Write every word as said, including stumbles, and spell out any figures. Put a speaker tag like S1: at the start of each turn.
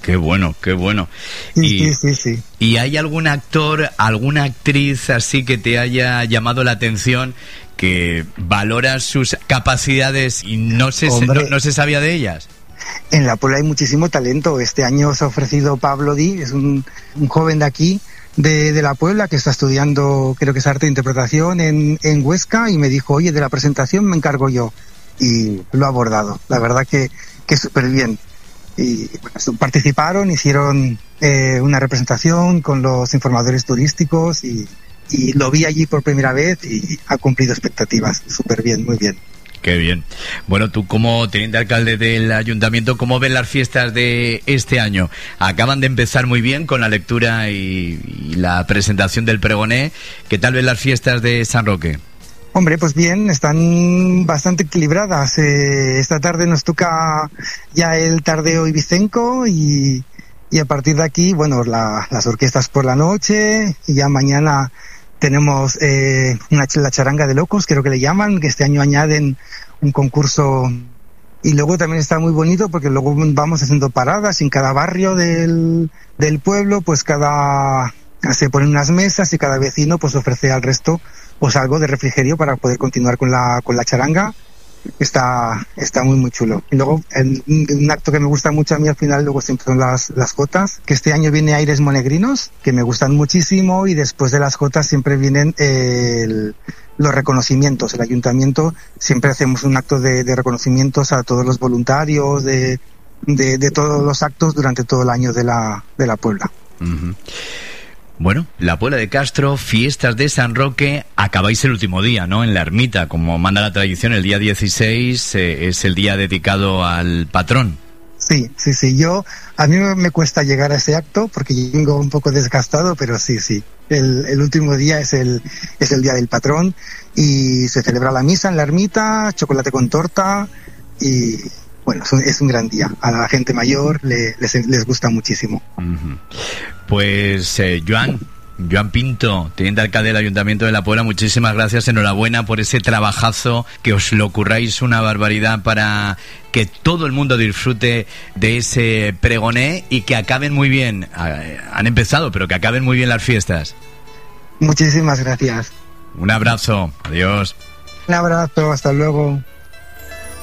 S1: Qué bueno, qué bueno.
S2: Sí,
S1: y,
S2: sí, sí, sí.
S1: ¿Y hay algún actor, alguna actriz así que te haya llamado la atención, que valoras sus capacidades y no se, no, no se sabía de ellas?
S2: En La Puebla hay muchísimo talento. Este año se ha ofrecido Pablo Di, es un, un joven de aquí, de, de La Puebla, que está estudiando, creo que es arte de interpretación en, en Huesca, y me dijo, oye, de la presentación me encargo yo. Y lo ha abordado. La verdad que, que súper bien. Y bueno, participaron, hicieron eh, una representación con los informadores turísticos y, y lo vi allí por primera vez y ha cumplido expectativas. Súper bien, muy bien.
S1: Qué bien. Bueno, tú como teniente alcalde del ayuntamiento, ¿cómo ven las fiestas de este año? Acaban de empezar muy bien con la lectura y, y la presentación del pregoné. ¿Qué tal ven las fiestas de San Roque?
S2: Hombre, pues bien, están bastante equilibradas. Eh, esta tarde nos toca ya el tardeo ibicenco y, y a partir de aquí, bueno, la, las orquestas por la noche, y ya mañana tenemos eh, una la charanga de locos, creo que le llaman, que este año añaden un concurso. Y luego también está muy bonito porque luego vamos haciendo paradas en cada barrio del, del pueblo, pues cada se ponen unas mesas y cada vecino pues ofrece al resto pues algo de refrigerio para poder continuar con la con la charanga. Está está muy muy chulo. Y luego el, un acto que me gusta mucho a mí al final luego siempre son las las jotas, que este año viene Aires Monegrinos, que me gustan muchísimo, y después de las jotas siempre vienen eh, el, los reconocimientos. El ayuntamiento siempre hacemos un acto de, de reconocimientos a todos los voluntarios de, de de todos los actos durante todo el año de la de la Puebla.
S1: Uh-huh. Bueno, la Puebla de Castro, fiestas de San Roque, acabáis el último día, ¿no? En la ermita, como manda la tradición, el día dieciséis eh, es el día dedicado al patrón.
S2: Sí, sí, sí, yo, a mí me cuesta llegar a ese acto porque vengo un poco desgastado, pero sí, sí, el, el último día es el, es el día del patrón y se celebra la misa en la ermita, chocolate con torta y... Bueno, es un, es un gran día. A la gente mayor le, les, les gusta muchísimo.
S1: Uh-huh. Pues, eh, Joan, Joan Pinto, teniente alcalde del Ayuntamiento de La Puebla, muchísimas gracias, enhorabuena por ese trabajazo, que os lo curráis una barbaridad para que todo el mundo disfrute de ese pregoné y que acaben muy bien. Han empezado, pero que acaben muy bien las fiestas.
S2: Muchísimas gracias.
S1: Un abrazo, adiós.
S2: Un abrazo, hasta luego.